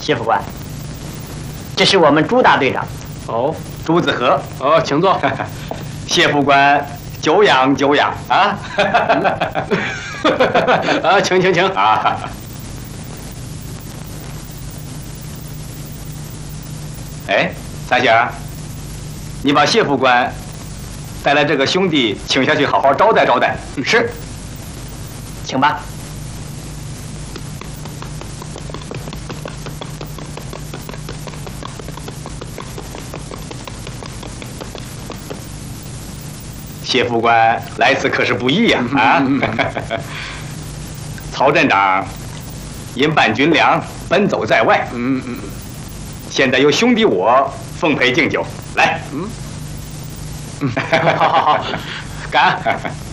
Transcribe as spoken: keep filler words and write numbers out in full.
谢副官，这是我们朱大队长。 哦， 朱子和。 哦，请坐。 谢副官，久仰久仰啊！ 啊，请请请啊！哎，三星，你把谢副官带来这个兄弟请下去，好好招待招待。 是，请吧。 谢副官来此可是不易呀！啊！曹镇长因办军粮奔走在外， 嗯嗯， 现在由兄弟我奉陪敬酒，来， 嗯，好好好，感恩。